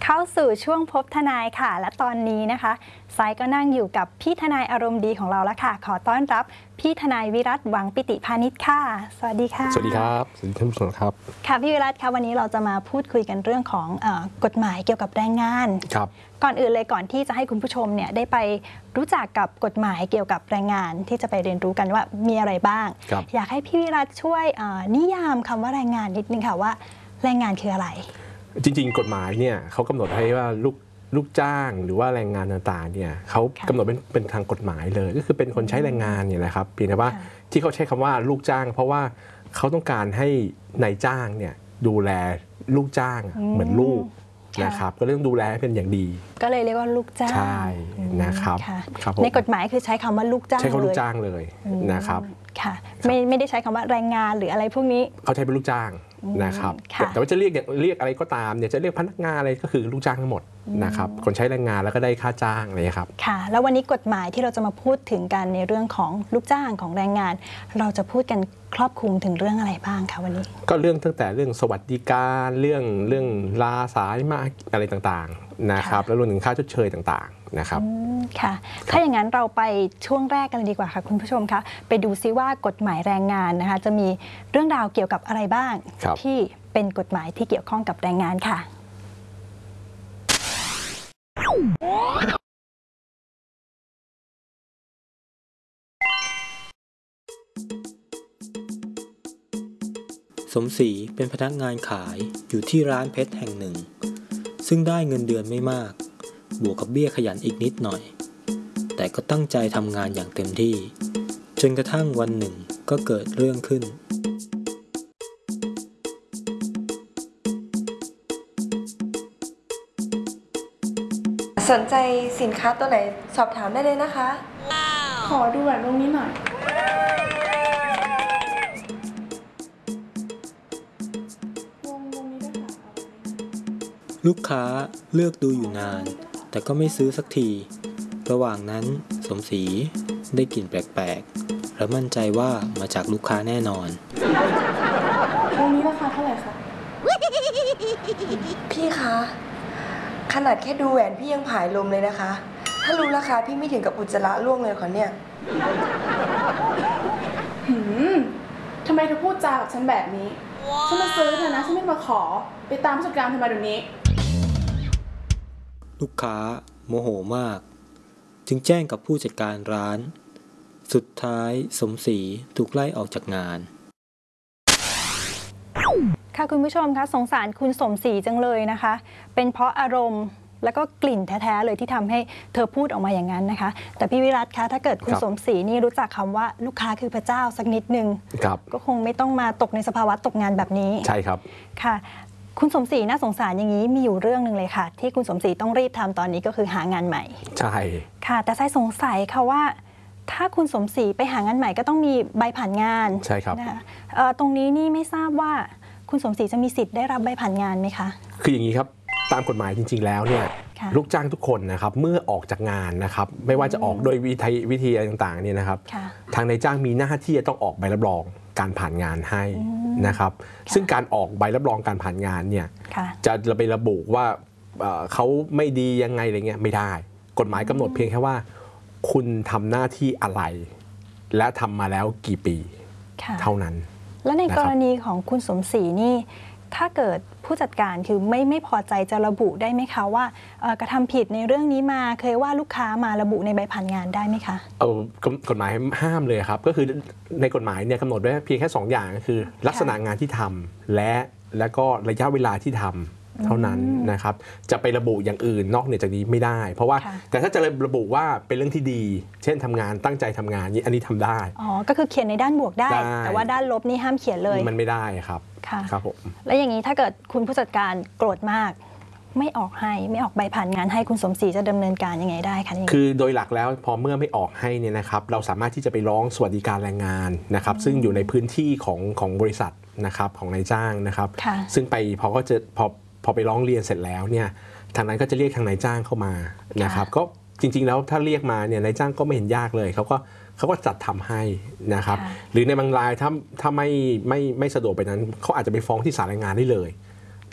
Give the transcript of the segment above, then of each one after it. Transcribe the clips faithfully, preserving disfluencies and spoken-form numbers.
เข้าสู่ช่วงพบทนายค่ะและตอนนี้นะคะไซก็นั่งอยู่กับพี่ทนายอารมณ์ดีของเราแล้วค่ะขอต้อนรับพี่ทนายวิรัตหวังปิติพานิชค่ะสวัสดีค่ะสวัสดีครับสวัสดีท่านผู้ชมครับค่ะพี่วิรัตค่ะวันนี้เราจะมาพูดคุยกันเรื่องของเอ่อกฎหมายเกี่ยวกับแรงงานครับก่อนอื่นเลยก่อนที่จะให้คุณผู้ชมเนี่ยได้ไปรู้จักกับกฎหมายเกี่ยวกับแรงงานที่จะไปเรียนรู้กันว่ามีอะไรบ้างอยากให้พี่วิรัตช่วยนิยามคำว่าแรงงานนิดนึงค่ะว่าแรงงานคืออะไรจริงๆกฎหมายเนี่ยเขากำหนดให้ว่าลูกลูกจ้างหรือว่าแรงงานต่างๆเนี่ยเขากำหนดเป็นเป็นทางกฎหมายเลยก็คือเป็นคนใช้แรงงานเนี่ยแหละครับเพียงแต่ว่าที่เขาใช้คำว่าลูกจ้างเพราะว่าเขาต้องการให้นายจ้างเนี่ยดูแลลูกจ้างเหมือนลูกนะครับก็ต้องดูแลให้เป็นอย่างดีก็เลยเรียกว่าลูกจ้างใช่นะครับในกฎหมายคือใช้คำว่าลูกจ้างใช้คำว่าลูกจ้างเลยนะครับค่ะไม่ไม่ได้ใช้คำว่าแรงงานหรืออะไรพวกนี้เขาใช้เป็นลูกจ้างนะครับแต่ว่าจะเรียกเรียกอะไรก็ตามเนี่ยจะเรียกพนักงานอะไรก็คือลูกจ้างทั้งหมดนะครับคนใช้แรงงานแล้วก็ได้ค่าจ้างอะไรครับค่ะแล้ววันนี้กฎหมายที่เราจะมาพูดถึงกันในเรื่องของลูกจ้างของแรงงานเราจะพูดกันครอบคลุมถึงเรื่องอะไรบ้างคะวันนี้ก็เรื่องตั้งแต่เรื่องสวัสดิการเรื่องเรื่องลาสายมาอะไรต่างๆนะครับแล้วรวมถึงค่าชดเชยต่างๆนะครับค่ะถ้าอย่างนั้นเราไปช่วงแรกกันเลยดีกว่าค่ะคุณผู้ชมคะไปดูซิว่ากฎหมายแรงงานนะคะจะมีเรื่องราวเกี่ยวกับอะไรบ้างที่เป็นกฎหมายที่เกี่ยวข้องกับแรงงานค่ะสมศรีเป็นพนักงานขายอยู่ที่ร้านเพชรแห่งหนึ่งซึ่งได้เงินเดือนไม่มากบวกกับเบี้ยขยันอีกนิดหน่อยแต่ก็ตั้งใจทำงานอย่างเต็มที่จนกระทั่งวันหนึ่งก็เกิดเรื่องขึ้นสนใจสินค้าตัวไหนสอบถามได้เลยนะคะขอดูแบบตรงนี้หน่อยลูกค้าเลือกดูอยู่นานแต่ก็ไม่ซื้อสักทีระหว่างนั้นสมศรีได้กลิ่นแปลกๆและมั่นใจว่ามาจากลูกค้าแน่นอนตรงนี้ราคาเท่าไหร่คะพี่คะขนาดแค่ดูแหวนพี่ยังผายลมเลยนะคะถ้ารู้ราคาพี่ไม่ถึงกับอุจจาระร่วงเลยขอเนี่ยหืมทำไมเธอพูดจากับฉันแบบนี้ฉันมาซื้อเธอนะฉันไม่มาขอไปตามผู้จัดการเธอมาเดี๋ยวนี้ลูกค้าโมโหมากจึงแจ้งกับผู้จัดการร้านสุดท้ายสมศรีถูกไล่ออกจากงานค่ะคุณผู้ชมคะสงสารคุณสมศรีจังเลยนะคะเป็นเพราะอารมณ์แล้วก็กลิ่นแท้ๆเลยที่ทำให้เธอพูดออกมาอย่างนั้นนะคะแต่พี่วิรัตคะถ้าเกิดคุณสมศรีนี่รู้จักคำว่าลูกค้าคือพระเจ้าสักนิดนึงก็คงไม่ต้องมาตกในสภาวะตกงานแบบนี้ใช่ครับค่ะคุณสมศรีน่าสงสารอย่างนี้มีอยู่เรื่องหนึ่งเลยค่ะที่คุณสมศรีต้องรีบทำตอนนี้ก็คือหางานใหม่ใช่ค่ะแต่ไซสงสัยค่ะว่าถ้าคุณสมศรีไปหางานใหม่ก็ต้องมีใบผ่านงานใช่ครับนะคะตรงนี้นี่ไม่ทราบว่าคุณสมศรีจะมีสิทธิ์ได้รับใบผ่านงานไหมคะคืออย่างนี้ครับตามกฎหมายจริงๆแล้วเนี่ยลูกจ้างทุกคนนะครับเมื่อออกจากงานนะครับไม่ว่าจะออกโดยวิธีวิธีอะไรต่างๆเนี่ยนะครับทางนายจ้างมีหน้าที่จะต้องออกใบรับรองการผ่านงานให้นะครับซึ่งการออกใบรับรองการผ่านงานเนี่ยจะไประบุว่าเขาไม่ดียังไงอะไรเงี้ยไม่ได้กฎหมายกำหนดเพียงแค่ว่าคุณทำหน้าที่อะไรและทำมาแล้วกี่ปีเท่านั้นและในกรณีของคุณสมศรีนี่ถ้าเกิดผู้จัดการคือไม่ไม่พอใจจะระบุได้ไหมคะว่ากระทำผิดในเรื่องนี้มาเคยว่าลูกค้ามาระบุในใบผ่านงานได้ไหมคะเออกฎหมายห้ามเลยครับก็คือในกฎหมายเนี่ยกำหนดไว้เพียงแค่สองอย่างก็คือลักษณะงานที่ทำและและก็ระยะเวลาที่ทำเท่านั้นนะครับจะไประบุอย่างอื่นนอกเหนือจากนี้ไม่ได้เพราะว่าแต่ถ้าจะระบุว่าเป็นเรื่องที่ดีเช่นทำงานตั้งใจทำงานนี้อันนี้ทำได้อ๋อก็คือเขียนในด้านบวกได้แต่ว่าด้านลบนี่ห้ามเขียนเลยมันไม่ได้ครับครับผมแล้วอย่างนี้ถ้าเกิดคุณผู้จัดการโกรธมากไม่ออกให้ไม่ออกใบผ่านงานให้คุณสมศรีจะดำเนินการยังไงได้คะคือโดยหลักแล้วพอเมื่อไม่ออกให้เนี่ยนะครับเราสามารถที่จะไปร้องสวัสดิการแรงงานนะครับซึ่งอยู่ในพื้นที่ของของบริษัทนะครับของนายจ้างนะครับซึ่งไปพอก็จะพอพอไปร้องเรียนเสร็จแล้วเนี่ยทางนั้นก็จะเรียกทางนายจ้างเข้ามานะครับก็จริงๆแล้วถ้าเรียกมาเนี่ยนายจ้างก็ไม่เห็นยากเลยเขาก็เขาก็จัดทำให้นะครับหรือในบางรายถ้าถ้าไม่ไม่ไม่สะดวกไปนั้นเขาอาจจะไปฟ้องที่ศาลแรงงานได้เลย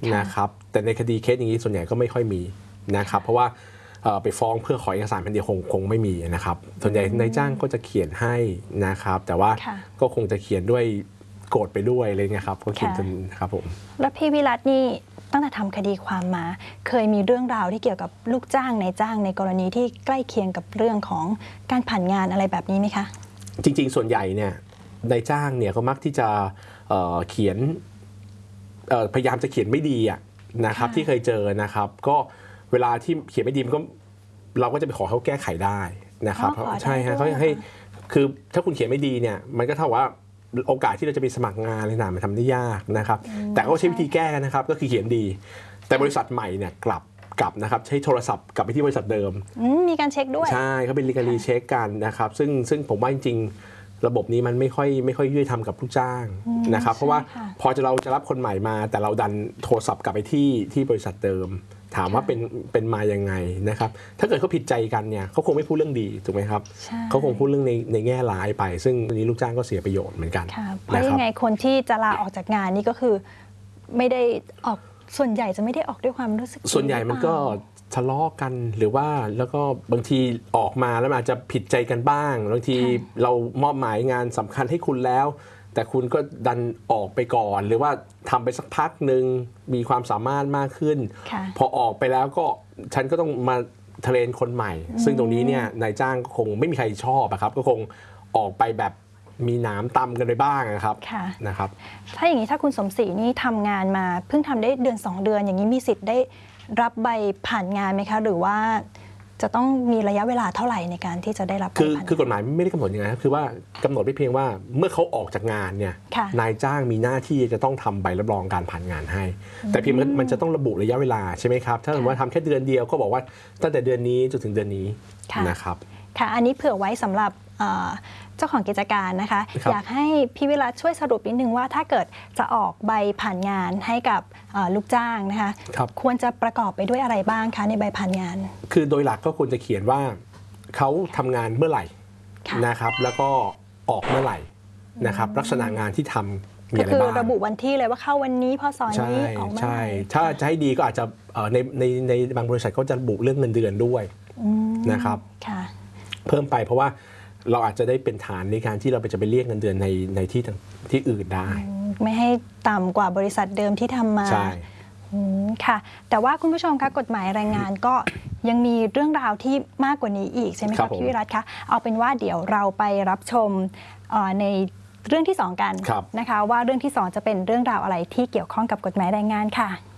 นะครับแต่ในคดีเคสอย่างนี้ส่วนใหญ่ก็ไม่ค่อยมีนะครับเพราะว่าไปฟ้องเพื่อขอเอกสารแผ่นเดียวคงคงไม่มีนะครับส่วนใหญ่นายจ้างก็จะเขียนให้นะครับแต่ว่าก็คงจะเขียนด้วยโกรธไปด้วยอะไรเงี้ยครับก็เขียนจนครับผมแล้วพี่วิรัตนี่ตั้งแต่ทำคดีความมาเคยมีเรื่องราวที่เกี่ยวกับลูกจ้างนายจ้างในกรณีที่ใกล้เคียงกับเรื่องของการผ่านงานอะไรแบบนี้ไหมคะจริงๆส่วนใหญ่เนี่ยนายจ้างเนี่ยก็มักที่จะเเขียนพยายามจะเขียนไม่ดีอะนะครับที่เคยเจอนะครับก็เวลาที่เขียนไม่ดีมันก็เราก็จะไปขอเขาแก้ไขได้นะครับใช่ฮะเขาให้คือถ้าคุณเขียนไม่ดีเนี่ยมันก็เท่าว่าโอกาสที่เราจะไปสมัครงานอะไรต่างๆมันทำได้ยากนะครับแต่ก็ใช้วิธีแก้นะครับก็คือเขียนดีแต่บริษัทใหม่เนี่ยกลับกลับนะครับใช้โทรศัพท์กลับไปที่บริษัทเดิมมีการเช็คด้วยใช่เขาเป็น legally เช็คกันนะครับซึ่งซึ่งผมว่าจริงๆระบบนี้มันไม่ค่อยไม่ค่อยยุติธรรมกับลูกจ้างนะครับเพราะว่าพอจะเราจะรับคนใหม่มาแต่เราดันโทรศัพท์กลับไปที่ที่บริษัทเดิมถามว่าเป็นเป็นมายังไงนะครับถ้าเกิดเขาผิดใจกันเนี่ยเขาคงไม่พูดเรื่องดีถูกไหมครับเขาคงพูดเรื่องในในแง่ร้ายไปซึ่งวันนี้ลูกจ้างก็เสียประโยชน์เหมือนกันเพราะยังไงคนที่จะลาออกจากงานนี่ก็คือไม่ได้ออกส่วนใหญ่จะไม่ได้ออกด้วยความรู้สึกส่วนใหญ่มันก็ทะเลาะกันหรือว่าแล้วก็บางทีออกมาแล้วอาจจะผิดใจกันบ้างบางทีเรามอบหมายงานสำคัญให้คุณแล้วแต่คุณก็ดันออกไปก่อนหรือว่าทำไปสักพักหนึ่งมีความสามารถมากขึ้นพอออกไปแล้วก็ฉันก็ต้องมาเทรนคนใหม่ซึ่งตรงนี้เนี่ยนายจ้างคงไม่มีใครชอบครับก็คงออกไปแบบมีน้ำตำกันไปบ้างนะครับนะครับถ้าอย่างนี้ถ้าคุณสมศรีนี่ทำงานมาเพิ่งทำได้เดือนสองเดือนอย่างนี้มีสิทธิ์ได้รับใบผ่านงานไหมคะหรือว่าจะต้องมีระยะเวลาเท่าไหร่ในการที่จะได้รับคือคือกฎหมายไม่ได้กำหนดยังไงครับคือว่ากำหนดไว้เพียงว่าเมื่อเขาออกจากงานเนี่ยนายจ้างมีหน้าที่จะต้องทำใบรับรองการผ่านงานให้แต่เพียงมันจะต้องระบุระยะเวลาใช่ไหมครับถ้าสมมติว่าทำแค่เดือนเดียวก็บอกว่าตั้งแต่เดือนนี้จนถึงเดือนนี้นะครับค่ะอันนี้เผื่อไว้สำหรับเจ้าของกิจการนะคะอยากให้พี่วิรัตช่วยสรุปนิดนึงว่าถ้าเกิดจะออกใบผ่านงานให้กับลูกจ้างนะคะควรจะประกอบไปด้วยอะไรบ้างคะในใบผ่านงานคือโดยหลักก็ควรจะเขียนว่าเขาทำงานเมื่อไหร่นะครับแล้วก็ออกเมื่อไหร่นะครับลักษณะงานที่ทำมีอะไรบ้างก็คือระบุวันที่เลยว่าเข้าวันนี้พอสอนนี้ออกมาใช่ถ้าจะให้ดีก็อาจจะในในในบางบริษัทก็จะระบุเรื่องเงินเดือนด้วยนะครับเพิ่มไปเพราะว่าเราอาจจะได้เป็นฐานในการที่เราไปจะไปเรียกเงินเดือนในในที่ที่อื่นได้ไม่ให้ต่ำกว่าบริษัทเดิมที่ทำมาใช่ค่ะแต่ว่าคุณผู้ชมคะกฎหมายแรงงานก็ยังมีเรื่องราวที่มากกว่านี้อีกใช่ไหมคะพี่วิรัตคะเอาเป็นว่าเดี๋ยวเราไปรับชมในเรื่องที่สองกันนะคะว่าเรื่องที่สองจะเป็นเรื่องราวอะไรที่เกี่ยวข้องกับกฎหมายแรงงานค่ะ